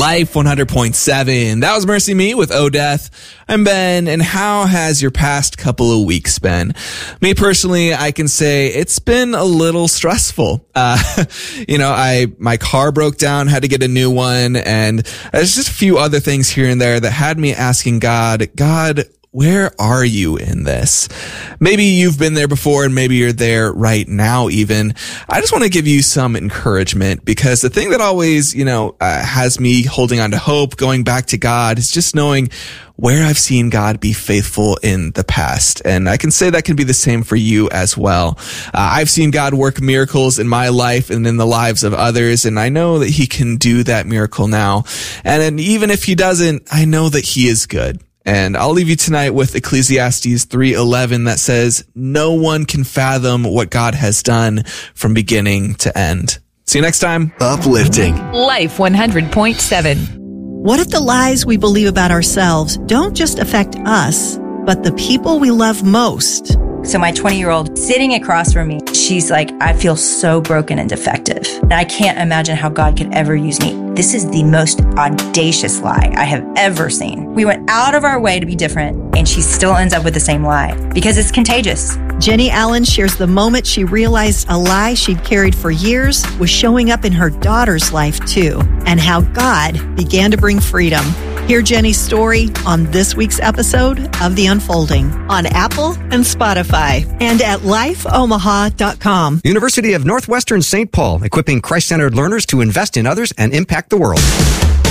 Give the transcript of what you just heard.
Life 100.7. That was Mercy Me with Oh Death. I'm Ben, and how has your past couple of weeks been? Me personally, I can say it's been a little stressful. My car broke down, had to get a new one, and there's just a few other things here and there that had me asking God, where are you in this? Maybe you've been there before and maybe you're there right now even. I just want to give you some encouragement, because the thing that always, has me holding on to hope, going back to God, is just knowing where I've seen God be faithful in the past. And I can say that can be the same for you as well. I've seen God work miracles in my life and in the lives of others, and I know that he can do that miracle now. And then even if he doesn't, I know that he is good. And I'll leave you tonight with Ecclesiastes 3:11 that says, no one can fathom what God has done from beginning to end. See you next time. Uplifting. Life 100.7. What if the lies we believe about ourselves don't just affect us, but the people we love most? So my 20-year-old sitting across from me, she's like, I feel so broken and defective. And I can't imagine how God could ever use me. This is the most audacious lie I have ever seen. We went out of our way to be different, and she still ends up with the same lie because it's contagious. Jenny Allen shares the moment she realized a lie she'd carried for years was showing up in her daughter's life too, and how God began to bring freedom. Hear Jenny's story on this week's episode of The Unfolding on Apple and Spotify and at lifeomaha.com. University of Northwestern St. Paul, equipping Christ-centered learners to invest in others and impact the world.